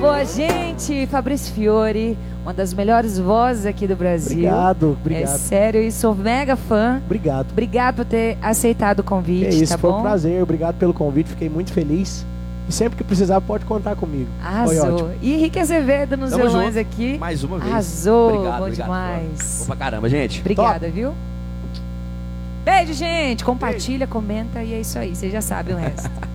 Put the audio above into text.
Boa, gente. Fabrício Fiore, uma das melhores vozes aqui do Brasil. Obrigado, obrigado. É sério, e sou mega fã. Obrigado. Obrigado por ter aceitado o convite, É isso, tá foi bom? um prazer. Obrigado pelo convite, fiquei muito feliz. E sempre que precisar, pode contar comigo. Arrasou. E Henrique Azevedo nos Tamo violões junto. aqui. Mais uma vez. Arrasou, Obrigado, bom obrigado, demais. Bom pra caramba, gente. Obrigada, Top. viu? Beijo, gente. Compartilha, comenta e é isso aí. Vocês já sabem o resto.